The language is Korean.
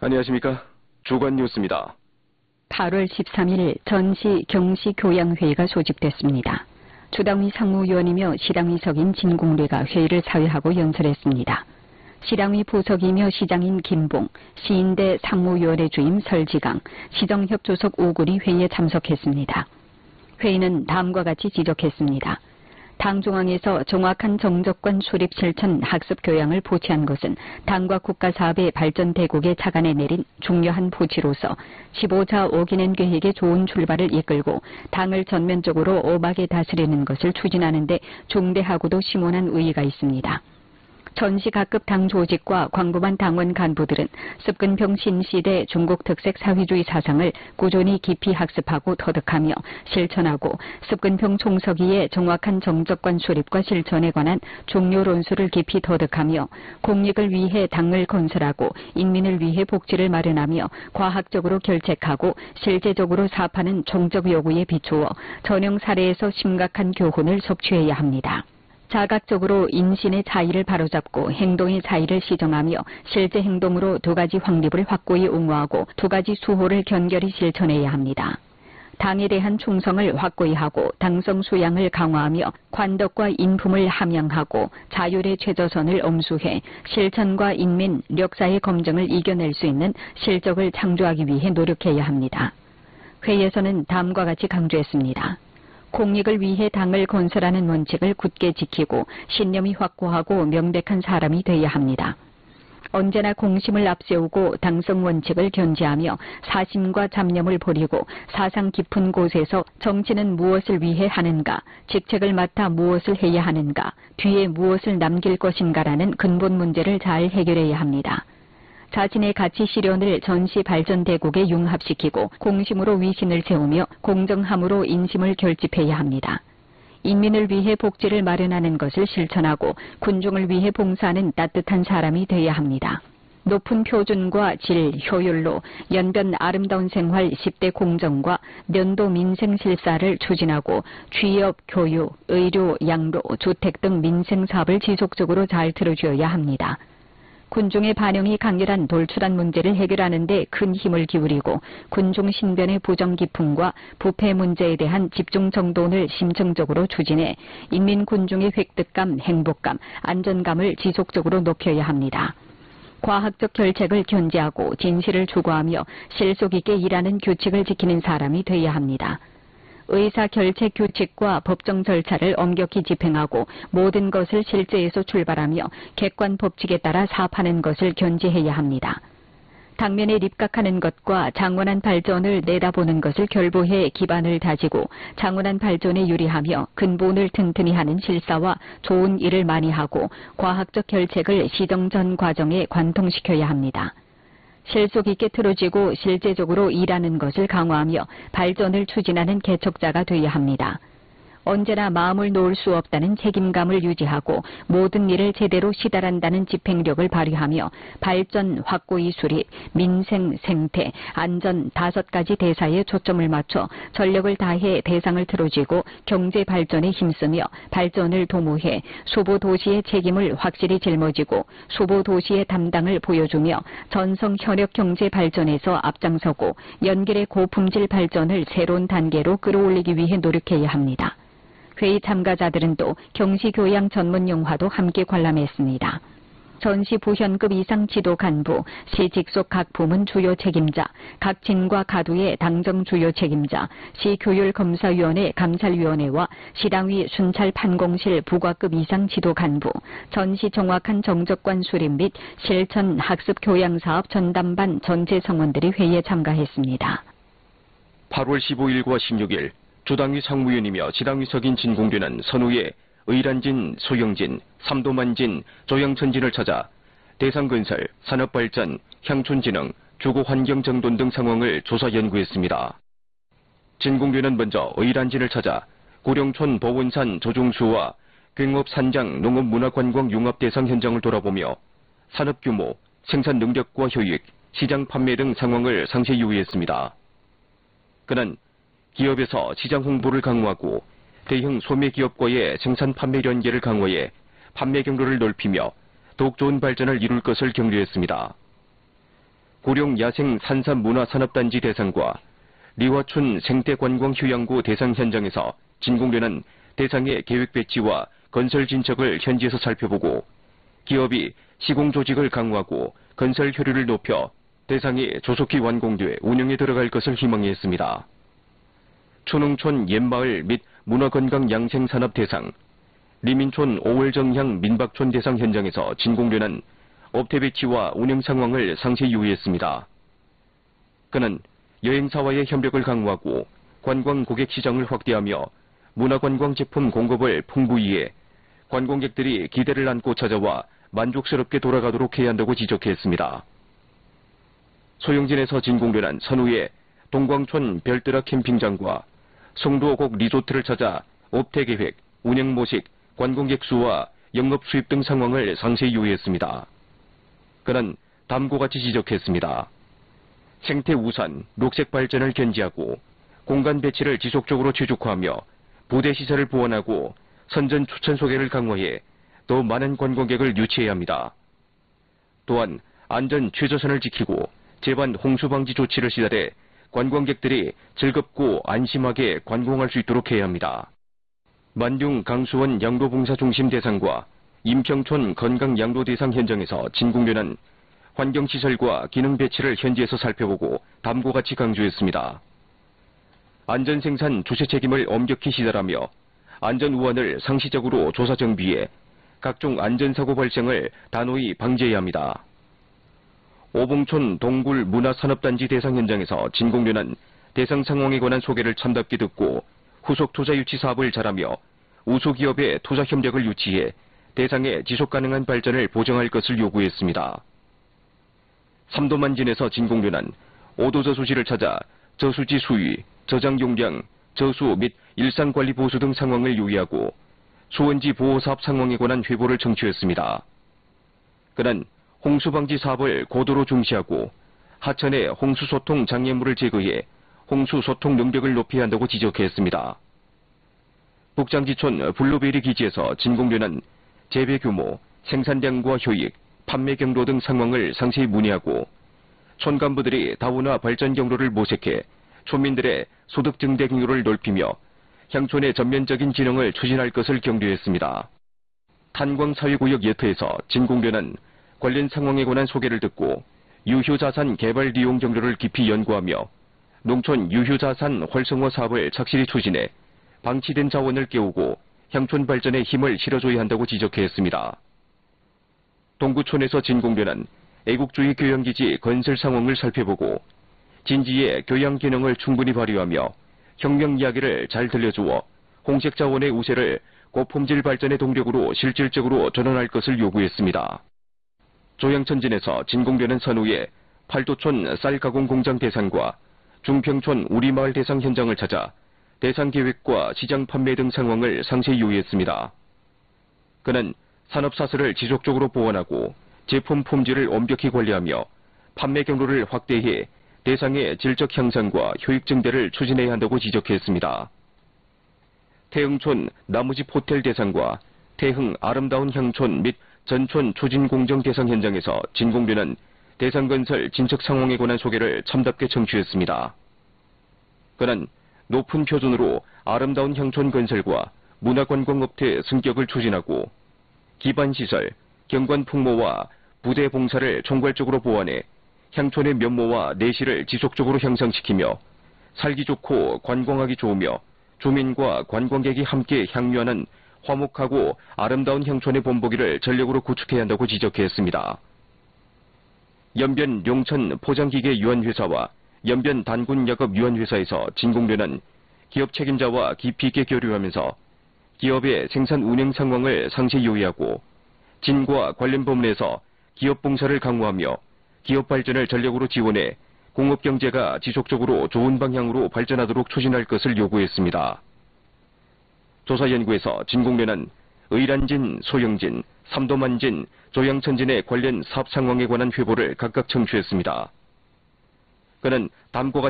안녕하십니까. 주간 뉴스입니다. 8월 13일 전시 경시교양회의가 소집됐습니다. 주당위 상무위원이며 시당위석인 진공래가 회의를 사회하고 연설했습니다. 시당위 부석이며 시장인 김봉, 시인대 상무위원회 주임 설지강, 시정협조석 오군이 회의에 참석했습니다. 회의는 다음과 같이 지적했습니다. 당 중앙에서 정확한 정적관 수립 실천 학습 교양을 보치한 것은 당과 국가 사업의 발전 대국의 차관에 내린 중요한 부치로서 15차 5기년 계획의 좋은 출발을 이끌고 당을 전면적으로 엄하게 다스리는 것을 추진하는 데 중대하고도 심원한 의의가 있습니다. 전시 각급 당 조직과 광범한 당원 간부들은 습근평 신시대 중국 특색 사회주의 사상을 꾸준히 깊이 학습하고 터득하며 실천하고 습근평 총서기의 정확한 정적관 수립과 실천에 관한 중요 논술을 깊이 터득하며 공익을 위해 당을 건설하고 인민을 위해 복지를 마련하며 과학적으로 결책하고 실제적으로 사업하는 종적 요구에 비추어 전형 사례에서 심각한 교훈을 섭취해야 합니다. 자각적으로 인신의 차이를 바로잡고 행동의 차이를 시정하며 실제 행동으로 두 가지 확립을 확고히 옹호하고 두 가지 수호를 견결히 실천해야 합니다. 당에 대한 충성을 확고히 하고 당성 수양을 강화하며 관덕과 인품을 함양하고 자율의 최저선을 엄수해 실천과 인민, 력사의 검증을 이겨낼 수 있는 실적을 창조하기 위해 노력해야 합니다. 회의에서는 다음과 같이 강조했습니다. 공익을 위해 당을 건설하는 원칙을 굳게 지키고 신념이 확고하고 명백한 사람이 되어야 합니다. 언제나 공심을 앞세우고 당성 원칙을 견지하며 사심과 잡념을 버리고 사상 깊은 곳에서 정치는 무엇을 위해 하는가, 직책을 맡아 무엇을 해야 하는가, 뒤에 무엇을 남길 것인가라는 근본 문제를 잘 해결해야 합니다. 자신의 가치 실현을 전시 발전 대국에 융합시키고 공심으로 위신을 세우며 공정함으로 인심을 결집해야 합니다. 인민을 위해 복지를 마련하는 것을 실천하고 군중을 위해 봉사하는 따뜻한 사람이 되어야 합니다. 높은 표준과 질, 효율로 연변 아름다운 생활 10대 공정과 면도 민생 실사를 추진하고 취업, 교육, 의료, 양로, 주택 등 민생 사업을 지속적으로 잘 들어주어야 합니다. 군중의 반영이 강렬한 돌출한 문제를 해결하는 데 큰 힘을 기울이고 군중 신변의 부정 기풍과 부패 문제에 대한 집중 정돈을 심층적으로 추진해 인민 군중의 획득감, 행복감, 안전감을 지속적으로 높여야 합니다. 과학적 결책을 견지하고 진실을 추구하며 실속 있게 일하는 규칙을 지키는 사람이 되어야 합니다. 의사 결책 규칙과 법정 절차를 엄격히 집행하고 모든 것을 실제에서 출발하며 객관 법칙에 따라 사업하는 것을 견지해야 합니다. 당면에 입각하는 것과 장원한 발전을 내다보는 것을 결부해 기반을 다지고 장원한 발전에 유리하며 근본을 튼튼히 하는 실사와 좋은 일을 많이 하고 과학적 결책을 시정 전 과정에 관통시켜야 합니다. 실속 있게 틀어지고 실제적으로 일하는 것을 강화하며 발전을 추진하는 개척자가 되어야 합니다. 언제나 마음을 놓을 수 없다는 책임감을 유지하고 모든 일을 제대로 시달한다는 집행력을 발휘하며 발전, 확고히 수립, 민생, 생태, 안전 5가지 대사에 초점을 맞춰 전력을 다해 대상을 틀어쥐고 경제 발전에 힘쓰며 발전을 도모해 소보도시의 책임을 확실히 짊어지고 소보도시의 담당을 보여주며 전성 현역 경제 발전에서 앞장서고 연길의 고품질 발전을 새로운 단계로 끌어올리기 위해 노력해야 합니다. 회의 참가자들은 또 경시교양 전문 영화도 함께 관람했습니다. 전시 부현급 이상 지도 간부, 시 직속 각 부문 주요 책임자, 각 진과 가두의 당정 주요 책임자, 시 교율검사위원회 감찰위원회와 시당위 순찰 판공실 부과급 이상 지도 간부, 전시 정확한 정적관 수립 및 실천 학습 교양사업 전담반 전체 성원들이 회의에 참가했습니다. 8월 15일과 16일 주당위 상무위원이며 지당위석인 진공되는 선후에 의란진, 소영진, 삼도만진, 조영천진을 찾아 대상건설, 산업발전, 향촌진흥, 주거환경정돈 등 상황을 조사 연구했습니다. 진공되는 먼저 의란진을 찾아 고령촌 보원산 조종수와 경업산장 농업문화관광 융합대상 현장을 돌아보며 산업규모, 생산 능력과 효익, 시장 판매 등 상황을 상세히 요구했습니다. 그는 기업에서 시장 홍보를 강화하고 대형 소매기업과의 생산 판매 연계를 강화해 판매 경로를 넓히며 더욱 좋은 발전을 이룰 것을 격려했습니다. 고령 야생 산삼문화산업단지 대상과 리화춘 생태관광휴양구 대상 현장에서 진공대는 대상의 계획 배치와 건설 진척을 현지에서 살펴보고 기업이 시공 조직을 강화하고 건설 효율을 높여 대상이 조속히 완공돼 운영에 들어갈 것을 희망했습니다. 춘흥촌 옛마을 및 문화건강 양생산업 대상, 리민촌 5월정향 민박촌 대상 현장에서 진공대는 업태 배치와 운영 상황을 상세히 요구했습니다. 그는 여행사와의 협력을 강화하고 관광 고객 시장을 확대하며 문화관광 제품 공급을 풍부히 해 관광객들이 기대를 안고 찾아와 만족스럽게 돌아가도록 해야 한다고 지적했습니다. 소영진에서 진공대는 선후에 동광촌 별뜨라 캠핑장과 송도옥 리조트를 찾아 업태 계획, 운영 모식, 관광객 수와 영업 수입 등 상황을 상세히 요구했습니다. 그는 다음과 같이 지적했습니다. 생태 우산, 녹색 발전을 견지하고 공간 배치를 지속적으로 최적화하며 부대 시설을 보완하고 선전 추천 소개를 강화해 더 많은 관광객을 유치해야 합니다. 또한 안전 최저선을 지키고 제반 홍수 방지 조치를 시달해 관광객들이 즐겁고 안심하게 관광할 수 있도록 해야 합니다. 만둥 강수원 양로봉사중심 대상과 임평촌 건강양로 대상 현장에서 진공대는 환경시설과 기능 배치를 현지에서 살펴보고 다음과 같이 강조했습니다. 안전생산 주체 책임을 엄격히 시달하며 안전우환을 상시적으로 조사 정비해 각종 안전사고 발생을 단호히 방지해야 합니다. 오봉촌 동굴 문화산업단지 대상 현장에서 진공대는 대상 상황에 관한 소개를 참답게 듣고 후속 투자 유치 사업을 잘하며 우수기업의 투자 협력을 유치해 대상의 지속가능한 발전을 보장할 것을 요구했습니다. 삼도만진에서 진공대는 오도저수지를 찾아 저수지 수위, 저장 용량, 저수 및 일상관리 보수 등 상황을 요구하고 수원지 보호사업 상황에 관한 회보를 청취했습니다. 그는 홍수방지 사업을 고도로 중시하고 하천의 홍수소통 장애물을 제거해 홍수소통 능력을 높여야 한다고 지적했습니다. 북장지촌 블루베리 기지에서 진공대는 재배 규모, 생산량과 효익, 판매 경로 등 상황을 상세히 문의하고 촌간부들이 다문화 발전 경로를 모색해 촌민들의 소득 증대 경로를 넓히며 향촌의 전면적인 진흥을 추진할 것을 격려했습니다. 탄광사회구역 예터에서 진공대는 관련 상황에 관한 소개를 듣고 유휴자산 개발 이용 경로를 깊이 연구하며 농촌 유휴자산 활성화 사업을 착실히 추진해 방치된 자원을 깨우고 향촌 발전에 힘을 실어줘야 한다고 지적했습니다. 동구촌에서 진공대는 애국주의 교양기지 건설 상황을 살펴보고 진지의 교양 기능을 충분히 발휘하며 혁명 이야기를 잘 들려주어 홍색 자원의 우세를 고품질 발전의 동력으로 실질적으로 전환할 것을 요구했습니다. 조양천진에서 진공대는 선후에 팔도촌 쌀가공 공장 대상과 중평촌 우리마을 대상 현장을 찾아 대상 계획과 시장 판매 등 상황을 상세히 요구했습니다. 그는 산업사슬을 지속적으로 보완하고 제품 품질을 엄격히 관리하며 판매 경로를 확대해 대상의 질적 향상과 효익 증대를 추진해야 한다고 지적했습니다. 태흥촌 나무집 호텔 대상과 태흥 아름다운 향촌 및 전촌 추진 공정 대상 현장에서 진공대는 대상 건설 진척 상황에 관한 소개를 참답게 청취했습니다. 그는 높은 표준으로 아름다운 향촌 건설과 문화관광업태 승격을 추진하고 기반시설, 경관 풍모와 부대 봉사를 총괄적으로 보완해 향촌의 면모와 내실을 지속적으로 향상시키며 살기 좋고 관광하기 좋으며 주민과 관광객이 함께 향유하는 화목하고 아름다운 향촌의 본보기를 전력으로 구축해야 한다고 지적했습니다. 연변 용천 포장기계 유한회사와 연변 단군 야급 유한회사에서 진공대는 기업 책임자와 깊이 있게 교류하면서 기업의 생산 운영 상황을 상세히 요약하고 진과 관련 부문에서 기업 봉사를 강화하며 기업 발전을 전력으로 지원해 공업경제가 지속적으로 좋은 방향으로 발전하도록 추진할 것을 요구했습니다. 조사연구에서 진공대는 의란진, 소영진, 삼도만진, 조양천진의 관련 사업 상황에 관한 회보를 각각 청취했습니다. 그는 다음과 같이